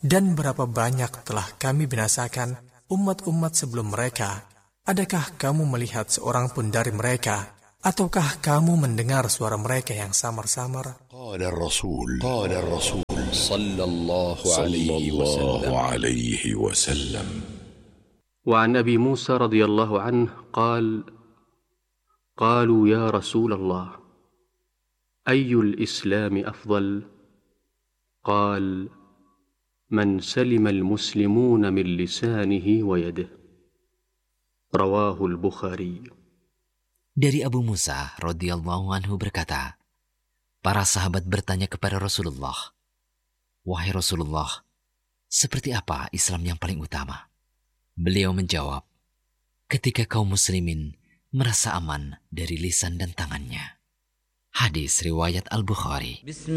Dan berapa banyak telah kami binasakan umat-umat sebelum mereka. Adakah kamu melihat seorang pun dari mereka? Ataukah kamu mendengar suara mereka yang samar-samar? قال الرسول صلى الله عليه وسلم وعن أبي موسى رضي الله عنه قال: قالوا يا رسول الله أي الإسلام أفضل؟ قال: من سلم المسلمون من لسانه ويده. رواه البخاري. Dari Abu Musa radhiyallahu anhu berkata, para sahabat bertanya kepada Rasulullah, "Wahai Rasulullah, seperti apa Islam yang paling utama?" Beliau menjawab, "Ketika kaum muslimin merasa aman dari lisan dan tangannya." Hadis riwayat Al-Bukhari.